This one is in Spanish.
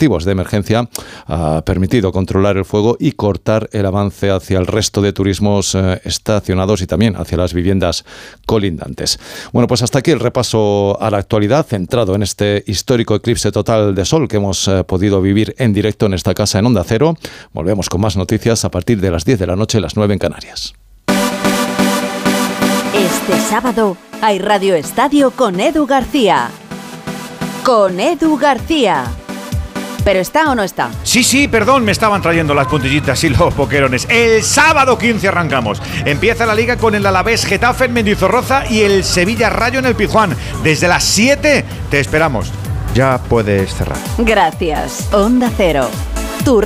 dispositivos de emergencia ha permitido controlar el fuego y cortar el avance hacia el resto de turismos estacionados y también hacia las viviendas colindantes. Bueno, pues hasta aquí el repaso a la actualidad centrado en este histórico eclipse total de sol que hemos podido vivir en directo en esta casa en Onda Cero. Volvemos con más noticias a partir de las 10 de la noche, las 9 en Canarias. Este sábado hay Radio Estadio con Edu García. Con Edu García. ¿Pero está o no está? Sí, perdón, me estaban trayendo las puntillitas y los boquerones. El sábado 15 arrancamos. Empieza la Liga con el Alavés Getafe en Mendizorroza y el Sevilla Rayo en el Pizjuán. Desde las 7 te esperamos. Ya puedes cerrar. Gracias. Onda Cero.